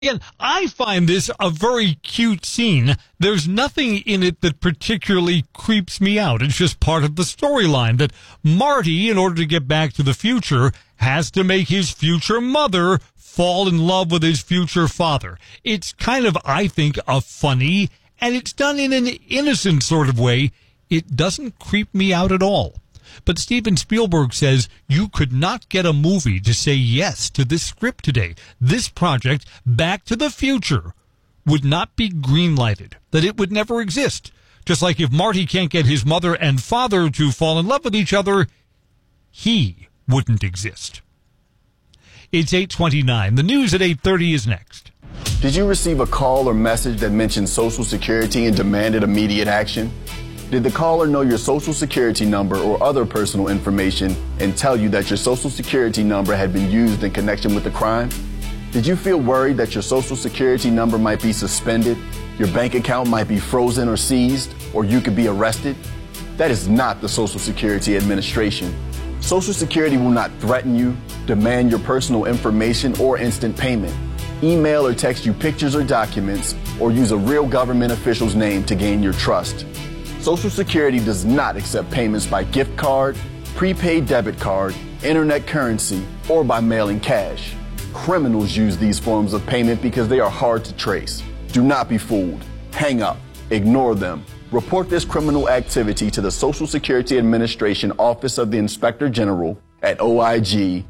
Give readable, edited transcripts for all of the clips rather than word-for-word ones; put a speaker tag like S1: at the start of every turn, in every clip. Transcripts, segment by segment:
S1: Again, I find this a very cute scene. There's nothing in it that particularly creeps me out. It's just part of the storyline that Marty, in order to get back to the future, has to make his future mother fall in love with his future father. It's kind of, I think, a funny, and it's done in an innocent sort of way. It doesn't creep me out at all. But Steven Spielberg says you could not get a movie to say yes to this script today. This project, Back to the Future, would not be greenlighted, that it would never exist. Just like if Marty can't get his mother and father to fall in love with each other, he wouldn't exist. It's 8:29. The news at 8:30 is next.
S2: Did you receive a call or message that mentioned Social Security and demanded immediate action? Did the caller know your Social Security number or other personal information and tell you that your Social Security number had been used in connection with the crime? Did you feel worried that your Social Security number might be suspended, your bank account might be frozen or seized, or you could be arrested? That is not the Social Security Administration. Social Security will not threaten you, demand your personal information or instant payment, email or text you pictures or documents, or use a real government official's name to gain your trust. Social Security does not accept payments by gift card, prepaid debit card, internet currency, or by mailing cash. Criminals use these forms of payment because they are hard to trace. Do not be fooled. Hang up. Ignore them. Report this criminal activity to the Social Security Administration Office of the Inspector General at oig.ssa.gov.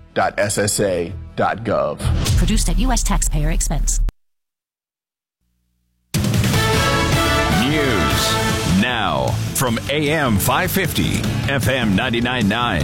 S3: Produced at U.S. taxpayer expense.
S4: News now from AM 550, FM 99.9,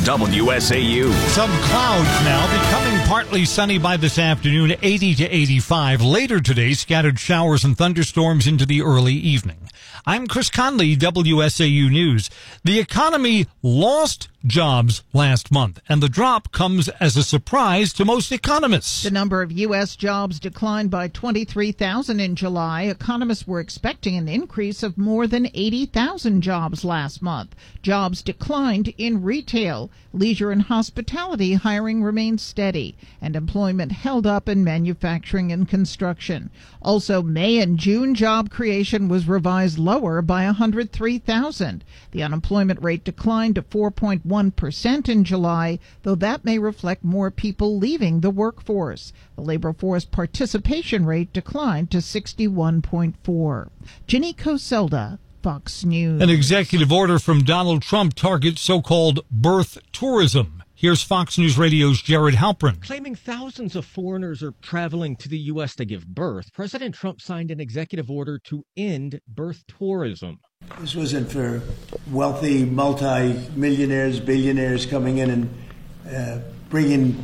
S4: WSAU.
S1: Some clouds now, becoming partly sunny by this afternoon, 80 to 85. Later today, scattered showers and thunderstorms into the early evening. I'm Chris Conley, WSAU News. The economy lost jobs last month, and the drop comes as a surprise to most economists.
S5: The number of U.S. jobs declined by 23,000 in July. Economists were expecting an increase of more than 80,000 jobs last month. Jobs declined in retail, leisure, and hospitality. Hiring remained steady, and employment held up in manufacturing and construction. Also, May and June job creation was revised lower by 103,000. The unemployment rate declined to 4.1% in July, though that may reflect more people leaving the workforce. The labor force participation rate declined to 61.4. Ginny Coselda, Fox News.
S1: An executive order from Donald Trump targets so-called birth tourism. Here's Fox News Radio's Jared Halpern.
S6: Claiming thousands of foreigners are traveling to the U.S. to give birth, President Trump signed an executive order to end birth tourism.
S7: This wasn't for wealthy multi-millionaires, billionaires coming in and bringing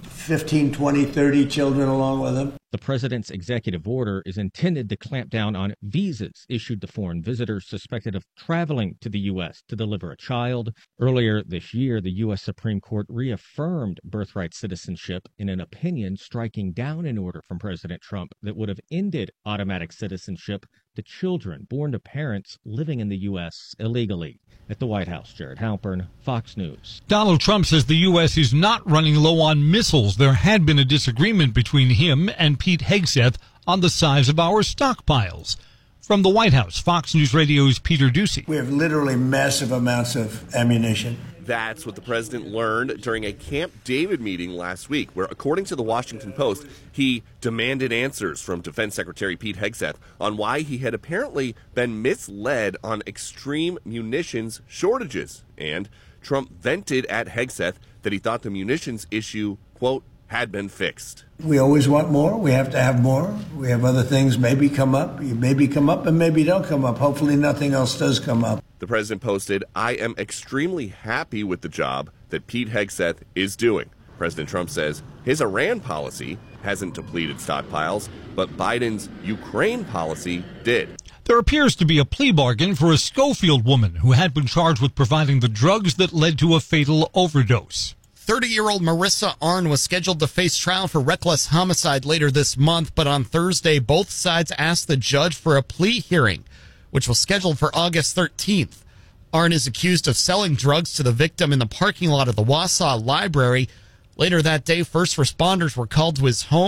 S7: 15, 20, 30 children along with them.
S6: The president's executive order is intended to clamp down on visas issued to foreign visitors suspected of traveling to the U.S. to deliver a child. Earlier this year, the U.S. Supreme Court reaffirmed birthright citizenship in an opinion striking down an order from President Trump that would have ended automatic citizenship to children born to parents living in the U.S. illegally. At the White House, Jared Halpern, Fox News.
S1: Donald Trump says the U.S. is not running low on missiles. There had been a disagreement between him and Pete Hegseth on the size of our stockpiles. From the White House, Fox News Radio's Peter Doocy.
S7: We have literally massive amounts of ammunition.
S8: That's what the president learned during a Camp David meeting last week, where, according to the Washington Post, he demanded answers from Defense Secretary Pete Hegseth on why he had apparently been misled on extreme munitions shortages. And Trump vented at Hegseth that he thought the munitions issue, quote, had been fixed.
S7: We always want more. We have to have more. We have other things maybe come up. Maybe come up and maybe don't come up. Hopefully nothing else does come up.
S8: The president posted, "I am extremely happy with the job that Pete Hegseth is doing." President Trump says his Iran policy hasn't depleted stockpiles, but Biden's Ukraine policy did.
S1: There appears to be a plea bargain for a Schofield woman who had been charged with providing the drugs that led to a fatal overdose.
S9: 30-year-old Marissa Arn was scheduled to face trial for reckless homicide later this month, but on Thursday, both sides asked the judge for a plea hearing, which was scheduled for August 13th. Arn is accused of selling drugs to the victim in the parking lot of the Wausau Library. Later that day, first responders were called to his home.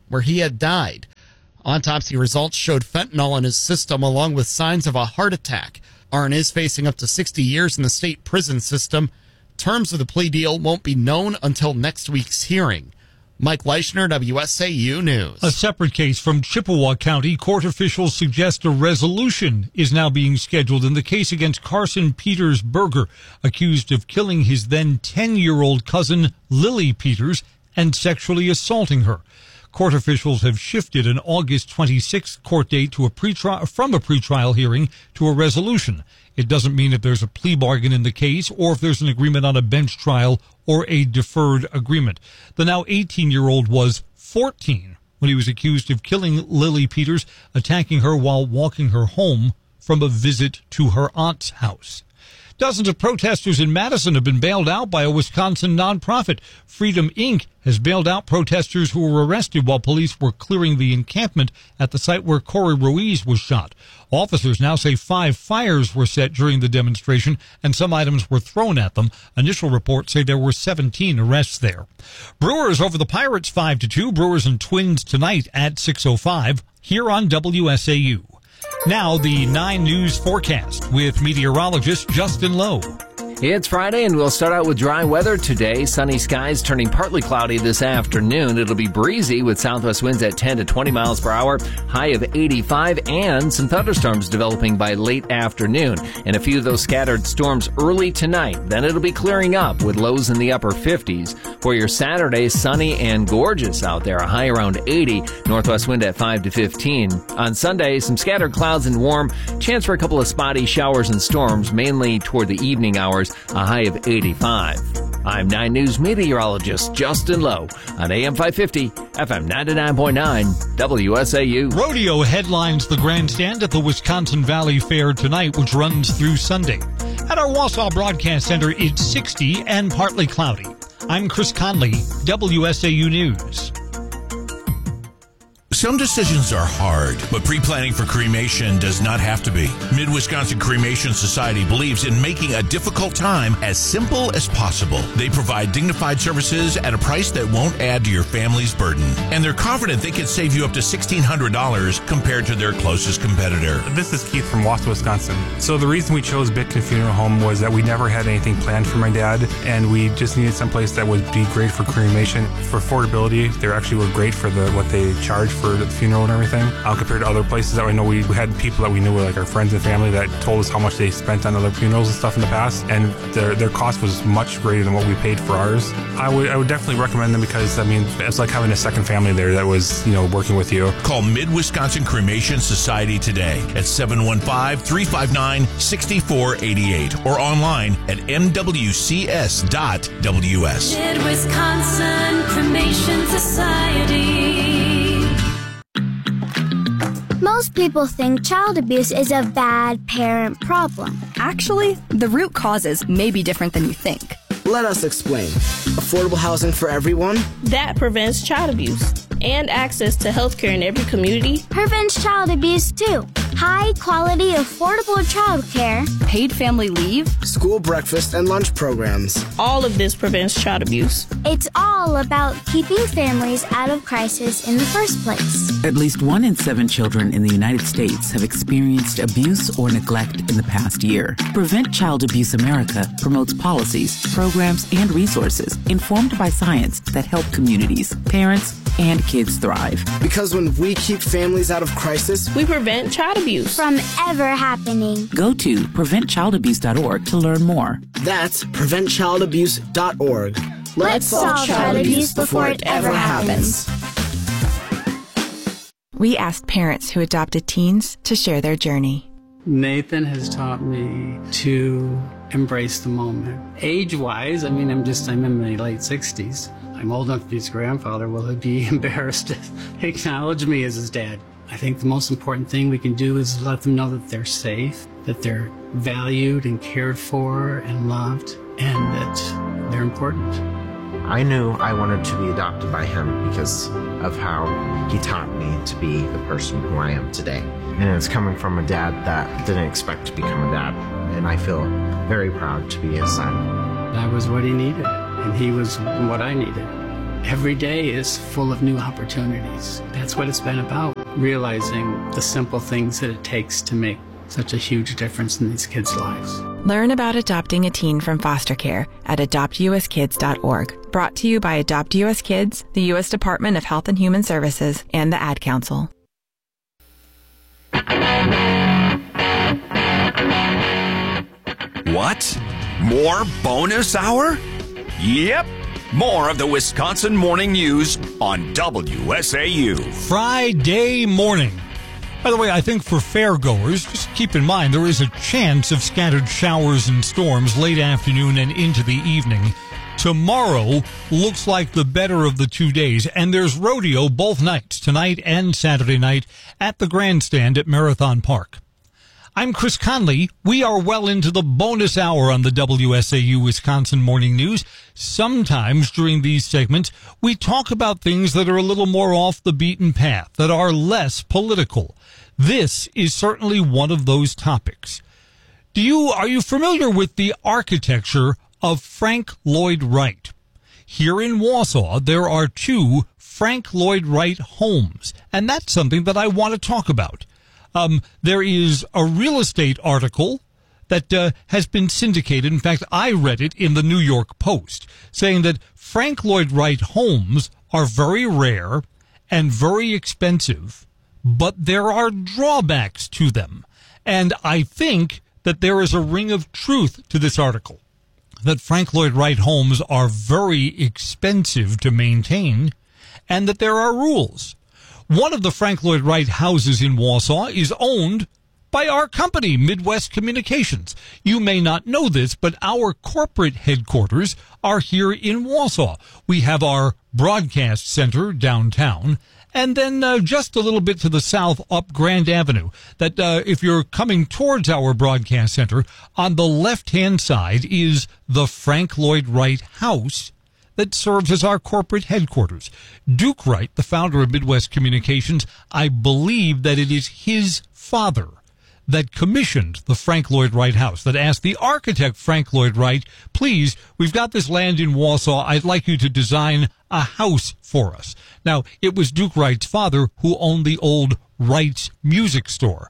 S9: where he had died. Autopsy results showed fentanyl in his system along with signs of a heart attack. Arnn is facing up to 60 years in the state prison system. Terms of the plea deal won't be known until next week's hearing. Mike Leischner, WSAU News.
S1: A separate case from Chippewa County. Court officials suggest a resolution is now being scheduled in the case against Carson Peters Berger, accused of killing his then 10-year-old cousin, Lily Peters, and sexually assaulting her. Court officials have shifted an August 26th court date to from a pretrial hearing to a resolution. It doesn't mean if there's a plea bargain in the case or if there's an agreement on a bench trial or a deferred agreement. The now 18-year-old was 14 when he was accused of killing Lily Peters, attacking her while walking her home from a visit to her aunt's house. Dozens of protesters in Madison have been bailed out by a Wisconsin nonprofit. Freedom Inc. has bailed out protesters who were arrested while police were clearing the encampment at the site where Corey Ruiz was shot. Officers now say 5 fires were set during the demonstration and some items were thrown at them. Initial reports say there were 17 arrests there. Brewers over the Pirates 5-2. Brewers and Twins tonight at 6:05 here on WSAU. Now, the 9 News forecast with meteorologist Justin Lowe.
S10: It's Friday, and we'll start out with dry weather today. Sunny skies turning partly cloudy this afternoon. It'll be breezy with southwest winds at 10 to 20 miles per hour, high of 85, and some thunderstorms developing by late afternoon. And a few of those scattered storms early tonight. Then it'll be clearing up with lows in the upper 50s. For your Saturday, sunny and gorgeous out there, a high around 80, northwest wind at 5 to 15. On Sunday, some scattered clouds and warm, chance for a couple of spotty showers and storms, mainly toward the evening hours, a high of 85. I'm 9 News meteorologist Justin Lowe on AM 550, FM 99.9, WSAU.
S1: Rodeo headlines the grandstand at the Wisconsin Valley Fair tonight, which runs through Sunday. At our Wausau Broadcast Center, it's 60 and partly cloudy. I'm Chris Conley, WSAU News.
S11: Some decisions are hard, but pre-planning for cremation does not have to be. Mid-Wisconsin Cremation Society believes in making a difficult time as simple as possible. They provide dignified services at a price that won't add to your family's burden. And they're confident they can save you up to $1,600 compared to their closest competitor.
S12: This is Keith from Wausau, Wisconsin. So the reason we chose Bitkin Funeral Home was that we never had anything planned for my dad, and we just needed someplace that would be great for cremation. For affordability, they actually were great for what they charge for the funeral and everything, compared to other places that we know. We had people that we knew were like our friends and family that told us how much they spent on other funerals and stuff in the past, and their cost was much greater than what we paid for ours. I would definitely recommend them because, I mean, it's like having a second family there that was, working with you.
S11: Call Mid-Wisconsin Cremation Society today at 715-359-6488 or online at mwcs.ws.
S13: Mid-Wisconsin Cremation Society.
S14: Most people think child abuse is a bad parent problem.
S15: Actually, the root causes may be different than you think.
S16: Let us explain. Affordable housing for everyone?
S17: That prevents child abuse. And access to health care in every community.
S14: Prevents child abuse too. High quality, affordable child care.
S15: Paid family leave.
S16: School breakfast and lunch programs.
S17: All of this prevents child abuse.
S14: It's all about keeping families out of crisis in the first place.
S18: At least 1 in 7 children in the United States have experienced abuse or neglect in the past year. Prevent Child Abuse America promotes policies, programs, and resources informed by science that help communities, parents, and kids thrive.
S16: Because when we keep families out of crisis,
S17: we prevent child abuse
S14: from ever happening.
S18: Go to preventchildabuse.org to learn more.
S16: That's preventchildabuse.org.
S14: Let's solve child abuse before it ever happens.
S19: We asked parents who adopted teens to share their journey.
S20: Nathan has taught me to embrace the moment. Age-wise, I'm in my late 60s. I'm old enough to be his grandfather. Will he be embarrassed to acknowledge me as his dad? I think the most important thing we can do is let them know that they're safe, that they're valued and cared for and loved, and that they're important.
S21: I knew I wanted to be adopted by him because of how he taught me to be the person who I am today. And it's coming from a dad that didn't expect to become a dad. And I feel very proud to be his son.
S20: I was what he needed, and he was what I needed. every day is full of new opportunities. That's what it's been about, realizing the simple things that it takes to make such a huge difference in these kids' lives.
S19: Learn about adopting a teen from foster care at adoptuskids.org. Brought to you by Adopt US Kids, the U.S. Department of Health and Human Services, and the Ad Council.
S4: What? More bonus hour? Yep. More of the Wisconsin Morning News on WSAU.
S1: Friday morning. By the way, I think for fairgoers, just keep in mind there is a chance of scattered showers and storms late afternoon and into the evening. Tomorrow looks like the better of the 2 days, and there's rodeo both nights, tonight and Saturday night, at the grandstand at Marathon Park. I'm Chris Conley. We are well into the bonus hour on the WSAU Wisconsin Morning News. Sometimes during these segments, we talk about things that are a little more off the beaten path, that are less political. This is certainly one of those topics. Are you familiar with the architecture of Frank Lloyd Wright? Here in Wausau, there are 2 Frank Lloyd Wright homes, and that's something that I want to talk about. There is a real estate article that has been syndicated. In fact, I read it in the New York Post, saying that Frank Lloyd Wright homes are very rare and very expensive, but there are drawbacks to them. And I think that there is a ring of truth to this article, that Frank Lloyd Wright homes are very expensive to maintain, and that there are rules. One of the Frank Lloyd Wright houses in Wausau is owned by our company, Midwest Communications. You may not know this, but our corporate headquarters are here in Wausau. We have our broadcast center downtown, and then just a little bit to the south up Grand Avenue. That if you're coming towards our broadcast center, on the left-hand side is the Frank Lloyd Wright house that serves as our corporate headquarters. Duke Wright, the founder of Midwest Communications, I believe that it is his father that commissioned the Frank Lloyd Wright house, that asked the architect Frank Lloyd Wright, please, we've got this land in Wausau, I'd like you to design a house for us. Now, it was Duke Wright's father who owned the old Wright's Music Store,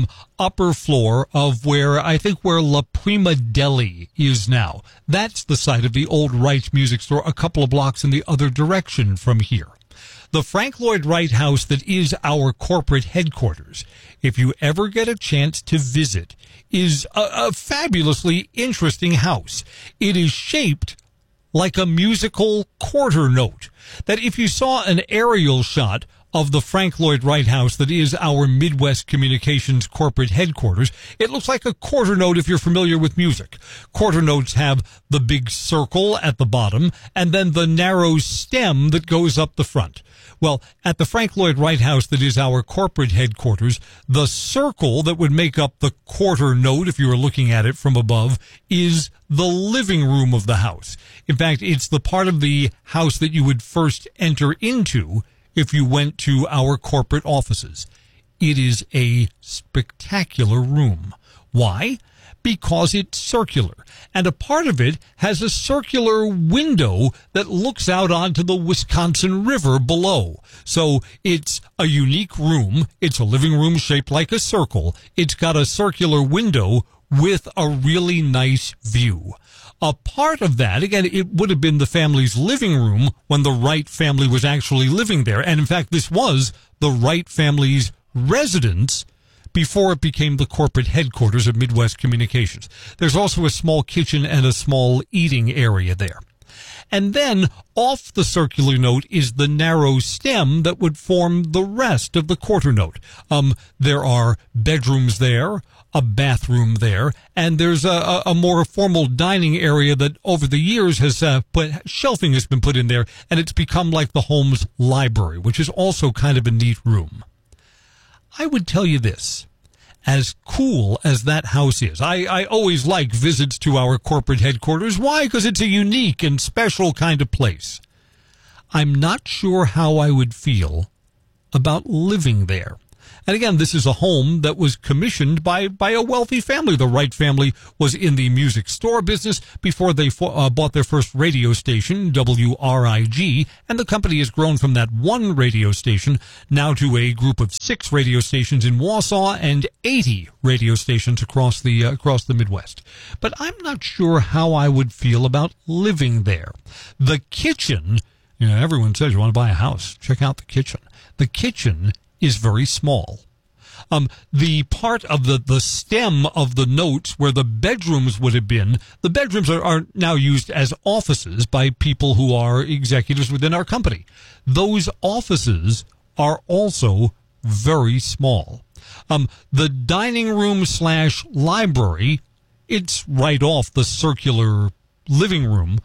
S1: upper floor of where La Prima Deli is now. That's the site of the old Wright's Music Store, a couple of blocks in the other direction from here. The Frank Lloyd Wright house that is our corporate headquarters, if you ever get a chance to visit, is a fabulously interesting house. It is shaped like a musical quarter note, that if you saw an aerial shot of the Frank Lloyd Wright house that is our Midwest Communications corporate headquarters, it looks like a quarter note if you're familiar with music. Quarter notes have the big circle at the bottom and then the narrow stem that goes up the front. Well, at the Frank Lloyd Wright house that is our corporate headquarters, the circle that would make up the quarter note, if you were looking at it from above, is the living room of the house. In fact, it's the part of the house that you would first enter into if you went to our corporate offices. It is a spectacular room. Why? Because it's circular, and a part of it has a circular window that looks out onto the Wisconsin River below. So it's a unique room. It's a living room shaped like a circle. It's got a circular window with a really nice view. A part of that, again, it would have been the family's living room when the Wright family was actually living there. And in fact, this was the Wright family's residence before it became the corporate headquarters of Midwest Communications. There's also a small kitchen and a small eating area there. And then off the circular note is the narrow stem that would form the rest of the quarter note. There are bedrooms there, a bathroom there, and there's a more formal dining area that over the years has shelving has been put in there, and it's become like the home's library, which is also kind of a neat room. I would tell you this. As cool as that house is, I always like visits to our corporate headquarters. Why? Because it's a unique and special kind of place. I'm not sure how I would feel about living there. And again, this is a home that was commissioned by a wealthy family. The Wright family was in the music store business before they bought their first radio station, WRIG, and the company has grown from that one radio station now to a group of 6 radio stations in Wausau and 80 radio stations across the Midwest. But I'm not sure how I would feel about living there. The kitchen, everyone says you want to buy a house, check out the kitchen. The kitchen is very small. The part of the stem of the notes where the bedrooms would have been, the bedrooms are now used as offices by people who are executives within our company. Those offices are also very small. The dining room / library, it's right off the circular living room.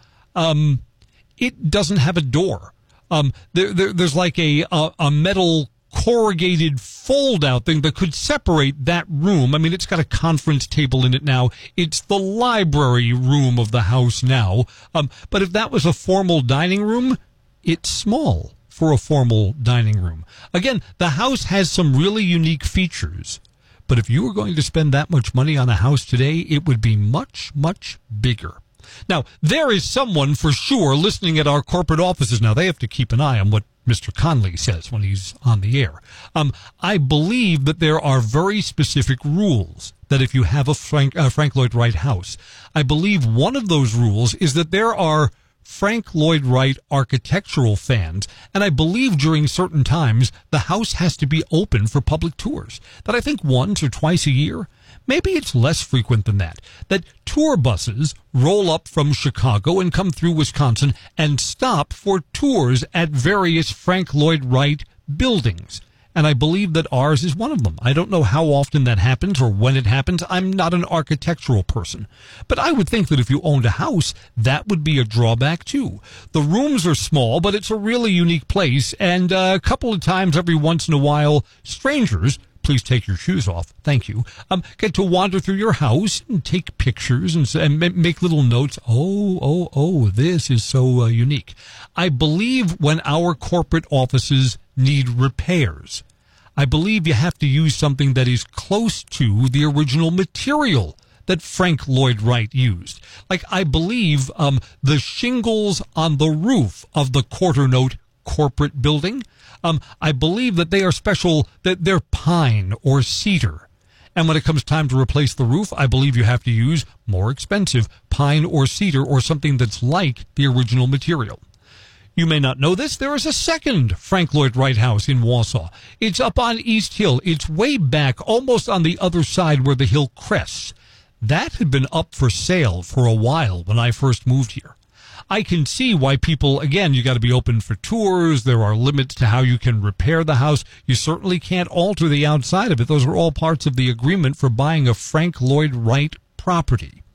S1: It doesn't have a door. There's like a metal corrugated fold-out thing that could separate that room. I mean, it's got a conference table in it now. It's the library room of the house now. But if that was a formal dining room, it's small for a formal dining room. Again, the house has some really unique features. But if you were going to spend that much money on a house today, it would be much, much bigger. Now, there is someone for sure listening at our corporate offices. Now, they have to keep an eye on what Mr. Conley says when he's on the air. I believe that there are very specific rules that if you have a Frank Lloyd Wright house, I believe one of those rules is that there are Frank Lloyd Wright architectural fans, and I believe during certain times the house has to be open for public tours. That I think once or twice a year. Maybe it's less frequent than that tour buses roll up from Chicago and come through Wisconsin and stop for tours at various Frank Lloyd Wright buildings. And I believe that ours is one of them. I don't know how often that happens or when it happens. I'm not an architectural person. But I would think that if you owned a house, that would be a drawback too. The rooms are small, but it's a really unique place. And a couple of times every once in a while, strangers, please take your shoes off, thank you, get to wander through your house and take pictures and make little notes. Oh, this is so unique. I believe when our corporate offices need repairs, I believe you have to use something that is close to the original material that Frank Lloyd Wright used. Like, I believe the shingles on the roof of the Quarter Note corporate building, I believe that they are special, that they're pine or cedar. And when it comes time to replace the roof, I believe you have to use more expensive pine or cedar or something that's like the original material. You may not know this. There is a second Frank Lloyd Wright house in Wausau. It's up on East Hill. It's way back, almost on the other side where the hill crests. That had been up for sale for a while when I first moved here. I can see why people, again, you got to be open for tours. There are limits to how you can repair the house. You certainly can't alter the outside of it. Those are all parts of the agreement for buying a Frank Lloyd Wright property.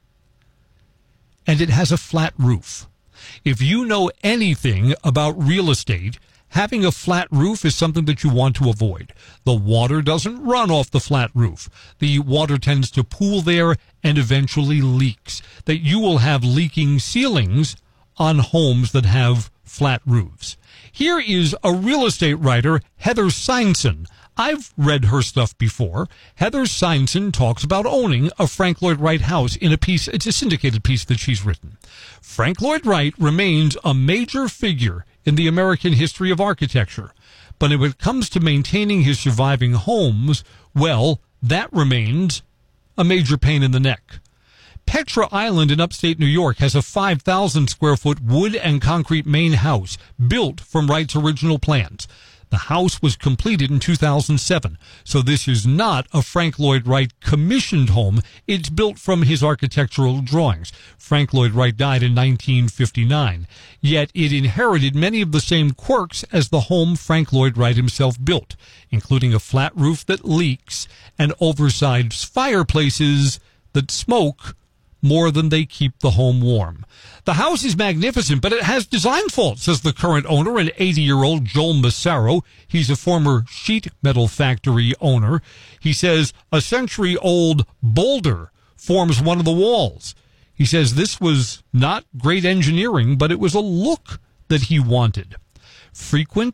S1: And it has a flat roof. If you know anything about real estate, having a flat roof is something that you want to avoid. The water doesn't run off the flat roof. The water tends to pool there and eventually leaks. That you will have leaking ceilings on homes that have flat roofs. Here is a real estate writer, Heather Seinson. I've read her stuff before. Heather Seinson talks about owning a Frank Lloyd Wright house in a piece, it's a syndicated piece that she's written. Frank Lloyd Wright remains a major figure in the American history of architecture. But when it comes to maintaining his surviving homes, well, that remains a major pain in the neck. Petra Island in upstate New York has a 5,000 square foot wood and concrete main house built from Wright's original plans. The house was completed in 2007, so this is not a Frank Lloyd Wright commissioned home. It's built from his architectural drawings. Frank Lloyd Wright died in 1959, yet it inherited many of the same quirks as the home Frank Lloyd Wright himself built, including a flat roof that leaks and oversized fireplaces that smoke more than they keep the home warm. The house is magnificent, but it has design faults, says the current owner, an 80-year-old Joel Massaro. He's a former sheet metal factory owner. He says a century-old boulder forms one of the walls. He says this was not great engineering, but it was a look that he wanted. Frequent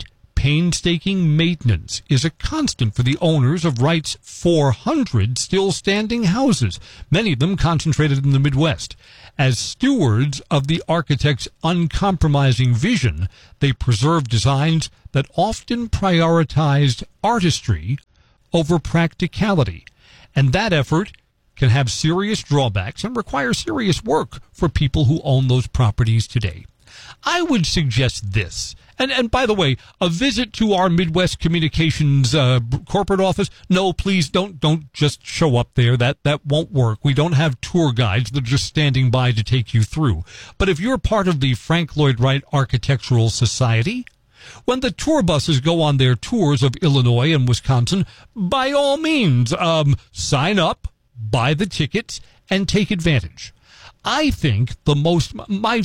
S1: painstaking maintenance is a constant for the owners of Wright's 400 still standing houses, many of them concentrated in the Midwest. As stewards of the architect's uncompromising vision, they preserve designs that often prioritized artistry over practicality. And that effort can have serious drawbacks and require serious work for people who own those properties today. I would suggest this. And by the way, a visit to our Midwest Communications corporate office, no, please don't just show up there. That won't work. We don't have tour guides that are just standing by to take you through. But if you're part of the Frank Lloyd Wright Architectural Society, when the tour buses go on their tours of Illinois and Wisconsin, by all means, sign up, buy the tickets, and take advantage. I think my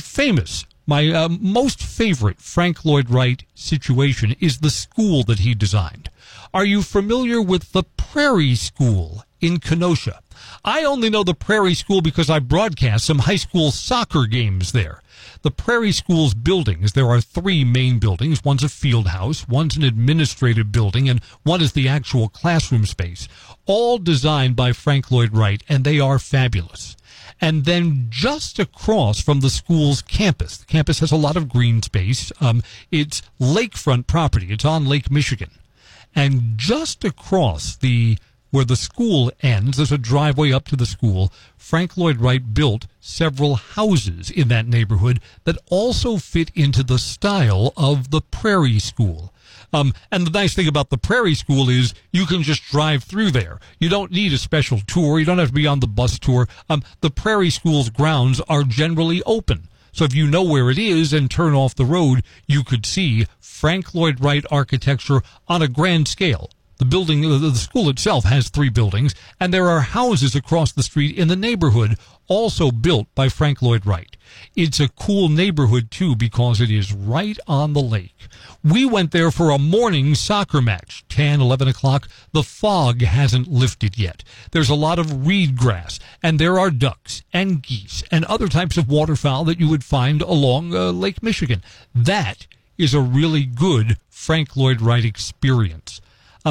S1: most favorite Frank Lloyd Wright situation is the school that he designed. Are you familiar with the Prairie School in Kenosha? I only know the Prairie School because I broadcast some high school soccer games there. The Prairie School's buildings, there are 3 main buildings. One's a field house, one's an administrative building, and one is the actual classroom space, all designed by Frank Lloyd Wright, and they are fabulous. And then just across from the school's campus, the campus has a lot of green space. It's lakefront property. It's on Lake Michigan. And just across where the school ends, there's a driveway up to the school. Frank Lloyd Wright built several houses in that neighborhood that also fit into the style of the Prairie School. And the nice thing about the Prairie School is you can just drive through there. You don't need a special tour. You don't have to be on the bus tour. The Prairie School's grounds are generally open. So if you know where it is and turn off the road, you could see Frank Lloyd Wright architecture on a grand scale. The school itself has 3 buildings, and there are houses across the street in the neighborhood also built by Frank Lloyd Wright. It's a cool neighborhood, too, because it is right on the lake. We went there for a morning soccer match, 10, 11 o'clock. The fog hasn't lifted yet. There's a lot of reed grass, and there are ducks and geese and other types of waterfowl that you would find along Lake Michigan. That is a really good Frank Lloyd Wright experience.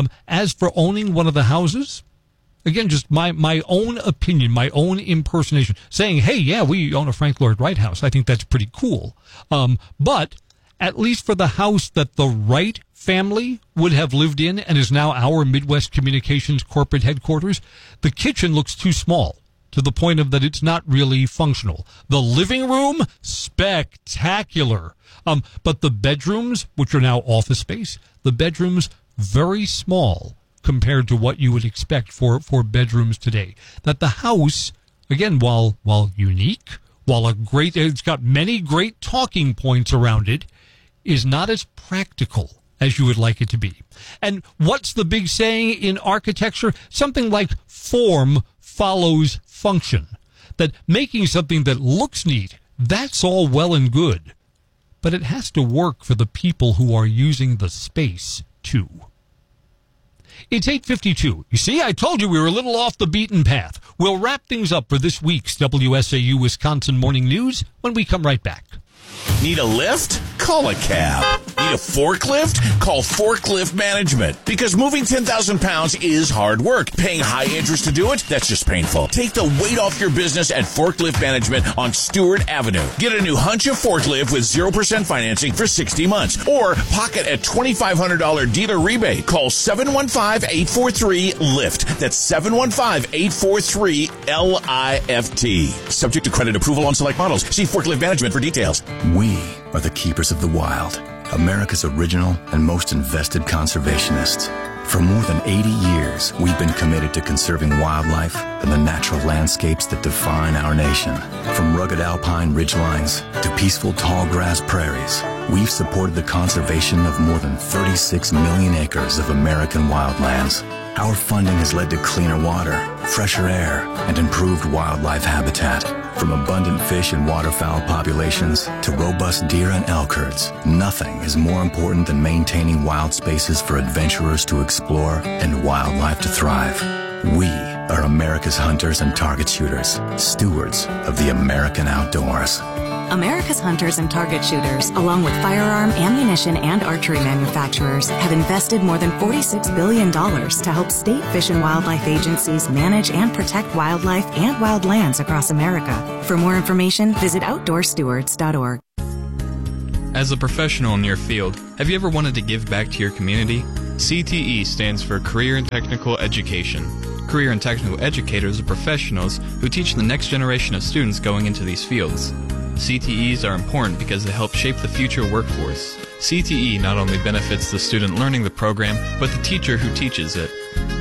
S1: As for owning one of the houses, again, just my own opinion, my own impersonation, saying, hey, yeah, we own a Frank Lloyd Wright house. I think that's pretty cool. But at least for the house that the Wright family would have lived in and is now our Midwest Communications corporate headquarters, the kitchen looks too small to the point of that it's not really functional. The living room, spectacular. But the bedrooms, which are now office space, the bedrooms, very small compared to what you would expect for bedrooms today. That the house, again, while unique, it's got many great talking points around it, is not as practical as you would like it to be. And what's the big saying in architecture? Something like form follows function. That making something that looks neat, that's all well and good. But it has to work for the people who are using the space, too. It's 8:52. You see, I told you we were a little off the beaten path. We'll wrap things up for this week's WSAU Wisconsin Morning News when we come right back.
S11: Need a lift? Call a cab. Need a forklift? Call Forklift Management. Because moving 10,000 pounds is hard work. Paying high interest to do it? That's just painful. Take the weight off your business at Forklift Management on Stewart Avenue. Get a new Huncha forklift with 0% financing for 60 months. Or pocket a $2,500 dealer rebate. Call 715-843-LIFT. That's 715-843-LIFT. Subject to credit approval on select models. See Forklift Management for details.
S2: We are the keepers of the wild, America's original and most invested conservationists. For more than 80 years, we've been committed to conserving wildlife and the natural landscapes that define our nation. From rugged alpine ridgelines to peaceful tall grass prairies, we've supported the conservation of more than 36 million acres of American wildlands. Our funding has led to cleaner water, fresher air, and improved wildlife habitat. From abundant fish and waterfowl populations to robust deer and elk herds, nothing is more important than maintaining wild spaces for adventurers to explore and wildlife to thrive. We are America's hunters and target shooters, stewards of the American outdoors.
S3: America's hunters and target shooters, along with firearm, ammunition, and archery manufacturers, have invested more than $46 billion to help state fish and wildlife agencies manage and protect wildlife and wildlands across America. For more information, visit OutdoorStewards.org.
S22: As a professional in your field, have you ever wanted to give back to your community? CTE stands for Career and Technical Education. Career and technical educators are professionals who teach the next generation of students going into these fields. CTEs are important because they help shape the future workforce. CTE not only benefits the student learning the program, but the teacher who teaches it.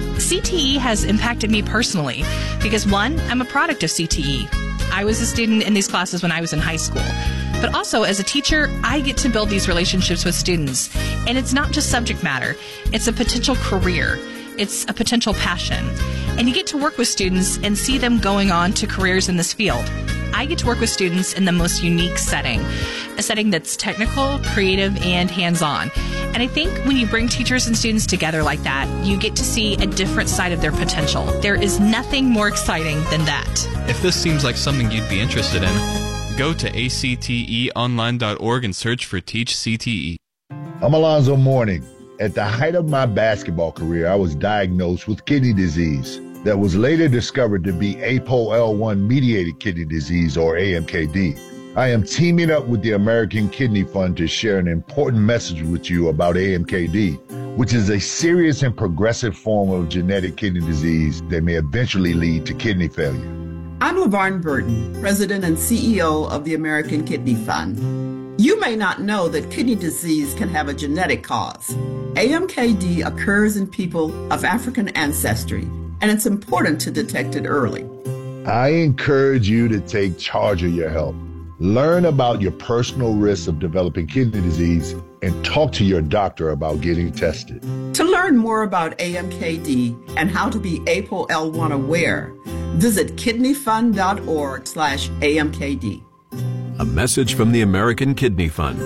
S23: CTE has impacted me personally because, one, I'm a product of CTE. I was a student in these classes when I was in high school. But also, as a teacher, I get to build these relationships with students. And it's not just subject matter. It's a potential career. It's a potential passion. And you get to work with students and see them going on to careers in this field. I get to work with students in the most unique setting, a setting that's technical, creative, and hands-on. And I think when you bring teachers and students together like that, you get to see a different side of their potential. There is nothing more exciting than that.
S22: If this seems like something you'd be interested in, go to acteonline.org and search for Teach CTE.
S24: I'm Alonzo Mourning. At the height of my basketball career, I was diagnosed with kidney disease that was later discovered to be APOL1-mediated kidney disease, or AMKD. I am teaming up with the American Kidney Fund to share an important message with you about AMKD, which is a serious and progressive form of genetic kidney disease that may eventually lead to kidney failure.
S25: I'm LaVarn Burton, President and CEO of the American Kidney Fund. You may not know that kidney disease can have a genetic cause. AMKD occurs in people of African ancestry, and it's important to detect it early.
S24: I encourage you to take charge of your health. Learn about your personal risks of developing kidney disease and talk to your doctor about getting tested.
S25: To learn more about AMKD and how to be APOL1 aware, visit kidneyfund.org/AMKD.
S26: A message from the American Kidney Fund.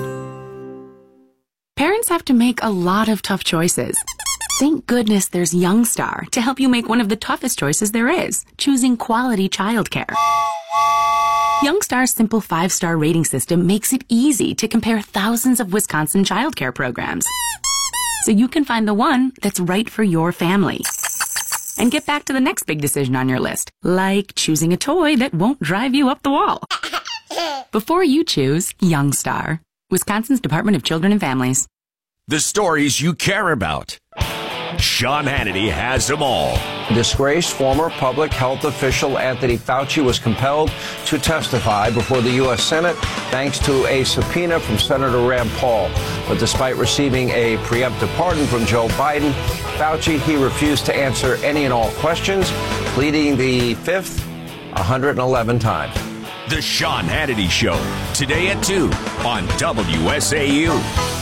S15: Parents have to make a lot of tough choices. Thank goodness there's Youngstar to help you make one of the toughest choices there is, choosing quality childcare. Youngstar's simple 5-star rating system makes it easy to compare thousands of Wisconsin childcare programs, so you can find the one that's right for your family. And get back to the next big decision on your list, like choosing a toy that won't drive you up the wall. Before you choose Youngstar, Wisconsin's Department of Children and Families.
S4: The stories you care about. Sean Hannity has them all.
S27: Disgraced former public health official Anthony Fauci was compelled to testify before the U.S. Senate thanks to a subpoena from Senator Rand Paul. But despite receiving a preemptive pardon from Joe Biden, Fauci, he refused to answer any and all questions, pleading the fifth 111 times.
S4: The Sean Hannity Show, today at 2 on WSAU.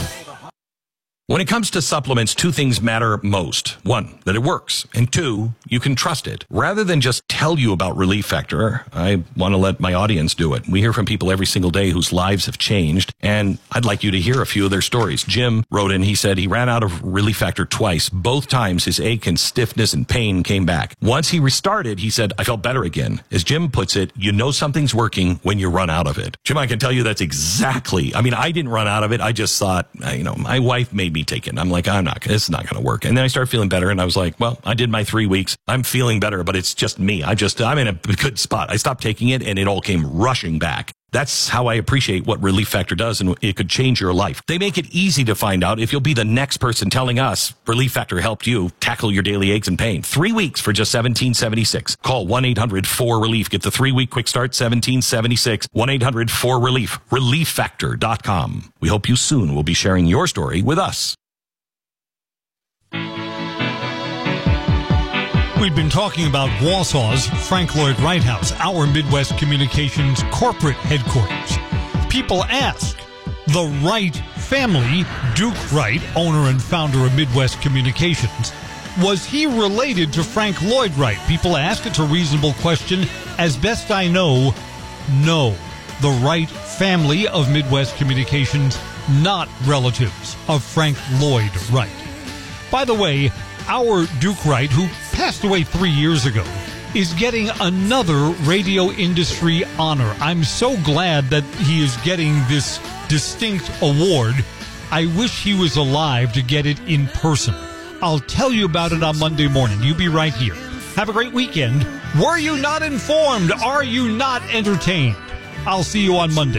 S11: When it comes to supplements, two things matter most. One, that it works. And two, you can trust it. Rather than just tell you about Relief Factor, I want to let my audience do it. We hear from people every single day whose lives have changed, and I'd like you to hear a few of their stories. Jim wrote in, he said he ran out of Relief Factor twice. Both times his ache and stiffness and pain came back. Once he restarted, he said, I felt better again. As Jim puts it, you know something's working when you run out of it. Jim, I can tell you that's exactly, I mean, I didn't run out of it. I just thought, my wife made me take it. I'm like, it's not going to work. And then I started feeling better, and I was like, well, I did my 3 weeks. I'm feeling better, but it's just me. I'm in a good spot. I stopped taking it, and it all came rushing back. That's how I appreciate what Relief Factor does, and it could change your life. They make it easy to find out if you'll be the next person telling us Relief Factor helped you tackle your daily aches and pain. 3 weeks for just $17.76. Call 1-800-4RELIEF. Get the 3-week quick start, $17.76. 1-800-4RELIEF. ReliefFactor.com. We hope you soon will be sharing your story with us.
S1: We've been talking about Wausau's Frank Lloyd Wright House, our Midwest Communications corporate headquarters. People ask, the Wright family, Duke Wright, owner and founder of Midwest Communications, was he related to Frank Lloyd Wright? People ask, it's a reasonable question. As best I know, no. The Wright family of Midwest Communications, not relatives of Frank Lloyd Wright. By the way, our Duke Wright, who passed away 3 years ago, is getting another radio industry honor. I'm so glad that he is getting this distinct award. I wish he was alive to get it in person. I'll tell you about it on Monday morning. You be right here. Have a great weekend. Were you not informed? Are you not entertained? I'll see you on Monday.